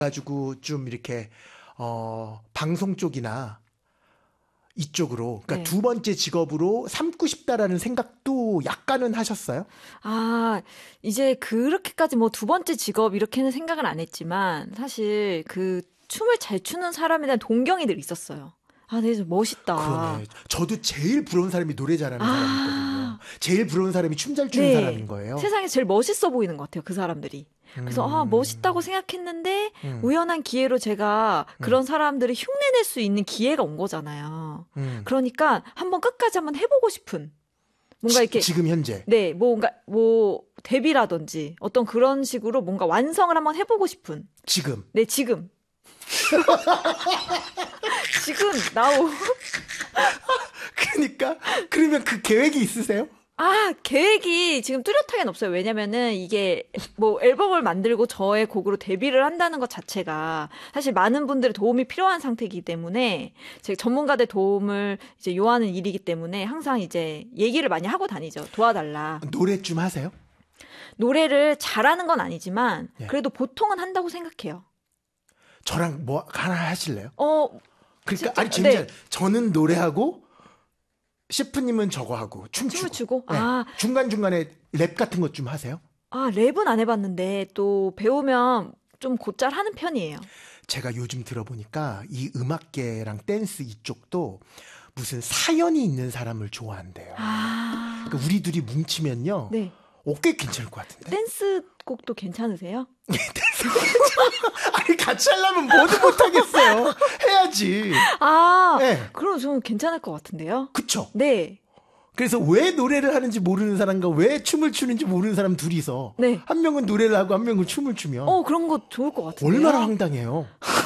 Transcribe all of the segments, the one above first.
가지고 좀 이렇게 방송 쪽이나 이쪽으로 그러니까 네. 두 번째 직업으로 삼고 싶다라는 생각도 약간은 하셨어요? 아, 이제 그렇게까지 뭐 두 번째 직업 이렇게는 생각을 안 했지만 사실 그 춤을 잘 추는 사람에 대한 동경이 늘 있었어요. 아, 네, 좀 멋있다. 그러네. 저도 제일 부러운 사람이 노래 잘하는 사람이 있거든요. 제일 부러운 사람이 춤 잘 추는 네. 사람인 거예요. 세상에서 제일 멋있어 보이는 것 같아요, 그 사람들이. 그래서 멋있다고 생각했는데 우연한 기회로 제가 그런 사람들을 흉내낼 수 있는 기회가 온 거잖아요. 그러니까 한번 해보고 싶은 뭔가 이렇게 지금 현재. 네, 뭔가 뭐 데뷔라든지 어떤 그런 식으로 뭔가 완성을 한번 해보고 싶은. 지금. 네, 지금. 지금 나오. 그러니까 그러면 그 계획이 있으세요? 아, 계획이 지금 뚜렷하게는 없어요. 왜냐면은 이게 뭐 앨범을 만들고 저의 곡으로 데뷔를 한다는 것 자체가 사실 많은 분들의 도움이 필요한 상태이기 때문에 제 전문가들 도움을 이제 요하는 일이기 때문에 항상 이제 얘기를 많이 하고 다니죠. 도와달라. 노래 좀 하세요? 노래를 잘하는 건 아니지만 예. 그래도 보통은 한다고 생각해요. 저랑 뭐 하나 하실래요? 그러니까 진짜? 아니 진짜 네. 저는 노래하고 셰프님은 저거 하고 춤추고. 춤을 추고? 네. 아. 중간중간에 랩 같은 것 좀 하세요? 아, 랩은 안 해봤는데 또 배우면 좀 곧잘 하는 편이에요. 제가 요즘 들어보니까 이 음악계랑 댄스 이쪽도 무슨 사연이 있는 사람을 좋아한대요. 아. 그러니까 우리 둘이 뭉치면요. 네. 꽤 괜찮을 것 같은데. 댄스 곡도 괜찮으세요? 아니 같이 하려면 뭐든 못하겠어요. 해야지. 아, 네. 그럼 좀 괜찮을 것 같은데요? 그쵸? 네. 그래서 왜 노래를 하는지 모르는 사람과 왜 춤을 추는지 모르는 사람 둘이서 네. 한 명은 노래를 하고 한 명은 춤을 추면 그런 거 좋을 것 같은데요? 얼마나 황당해요.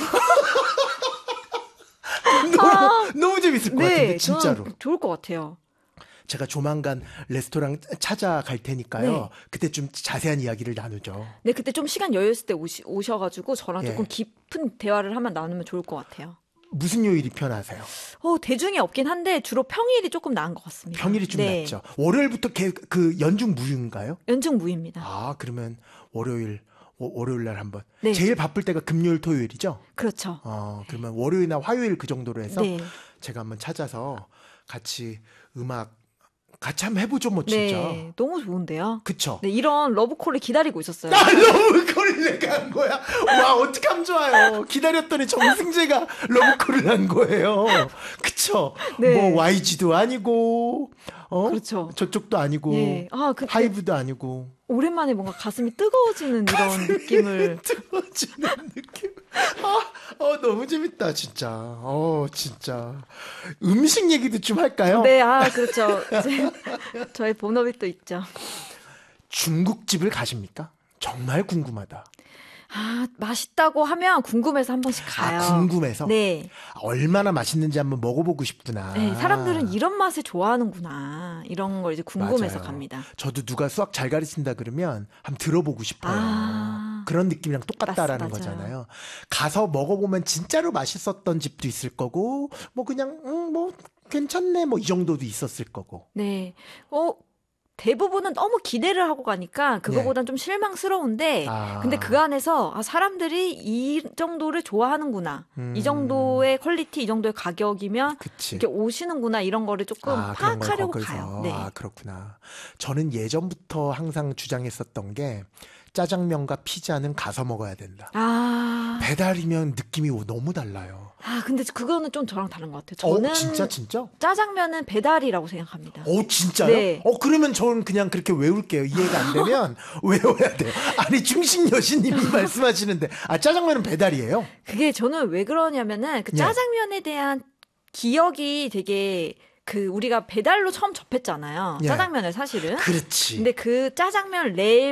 너무 재밌을 것 같은데 네, 진짜로. 저는 좋을 것 같아요. 제가 조만간 레스토랑 찾아갈 테니까요. 네. 그때 좀 자세한 이야기를 나누죠. 네, 그때 좀 시간 여유 있을 때 오셔가지고 저랑 예. 조금 깊은 대화를 한번 나누면 좋을 것 같아요. 무슨 요일이 편하세요? 대중이 없긴 한데 주로 평일이 조금 나은 것 같습니다. 평일이 좀 네. 낫죠. 월요일부터 그 연중 무휴인가요? 연중 무입니다. 아, 그러면 월요일 날 한번. 네. 제일 바쁠 때가 금요일, 토요일이죠? 그렇죠. 그러면 월요일이나 화요일 그 정도로 해서 네. 제가 한번 찾아서 같이 음악 같이 한번 해보죠, 뭐 진짜. 네, 너무 좋은데요. 그쵸? 네, 이런 러브콜을 기다리고 있었어요. 러브콜을 내가 한 거야. 와, 어떻게 하면 좋아요. 기다렸더니 정승재가 러브콜을 한 거예요. 그쵸? 네. 뭐 YG도 아니고, 그렇죠. 저쪽도 아니고, 예. 하이브도 아니고. 오랜만에 뭔가 가슴이 뜨거워지는 이런 느낌을. 뜨거워지는 느낌. 너무 재밌다, 진짜. 진짜. 음식 얘기도 좀 할까요? 네, 그렇죠. 저의 본업이 또 있죠. 중국집을 가십니까? 정말 궁금하다. 맛있다고 하면 궁금해서 한 번씩 가요. 궁금해서? 네. 얼마나 맛있는지 한번 먹어보고 싶구나. 네, 사람들은 이런 맛을 좋아하는구나. 이런 걸 이제 궁금해서 맞아요. 갑니다. 저도 누가 수학 잘 가르친다 그러면 한번 들어보고 싶어요. 그런 느낌이랑 똑같다라는 맞아요. 거잖아요. 가서 먹어보면 진짜로 맛있었던 집도 있을 거고, 뭐 그냥, 뭐 괜찮네, 뭐 이 정도도 있었을 거고. 네. 대부분은 너무 기대를 하고 가니까 그거보단 좀 실망스러운데 근데 그 안에서 사람들이 이 정도를 좋아하는구나. 이 정도의 퀄리티, 이 정도의 가격이면 그치. 이렇게 오시는구나. 이런 거를 조금 그런 걸 파악하려고 거기서. 가요. 네. 그렇구나. 저는 예전부터 항상 주장했었던 게 짜장면과 피자는 가서 먹어야 된다. 배달이면 느낌이 너무 달라요. 근데 그거는 좀 저랑 다른 것 같아요. 저는 진짜? 짜장면은 배달이라고 생각합니다. 진짜요? 네. 그러면 저는 그냥 그렇게 외울게요. 이해가 안 되면 외워야 돼요. 아니, 중식 여신님이 말씀하시는데, 짜장면은 배달이에요? 그게 저는 왜 그러냐면은 그 짜장면에 대한 기억이 되게 우리가 배달로 처음 접했잖아요. 짜장면을 사실은. 그렇지. 근데 그 짜장면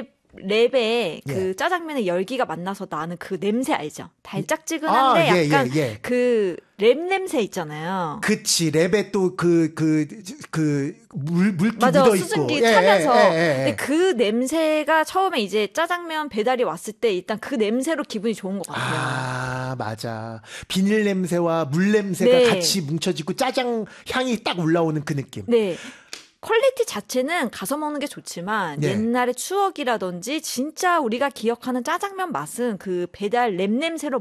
랩에 그 짜장면의 열기가 만나서 나는 그 냄새 알죠? 달짝지근한데 약간 그 랩 냄새 있잖아요. 그치. 랩에 또 물기 맞아, 묻어있고. 수증기 차면서. 근데 그 냄새가 처음에 이제 짜장면 배달이 왔을 때 일단 그 냄새로 기분이 좋은 것 같아요. 맞아. 비닐 냄새와 물 냄새가 같이 뭉쳐지고 짜장 향이 딱 올라오는 그 느낌. 네. 퀄리티 자체는 가서 먹는 게 좋지만 네. 옛날의 추억이라든지 진짜 우리가 기억하는 짜장면 맛은 그 배달 랩 냄새로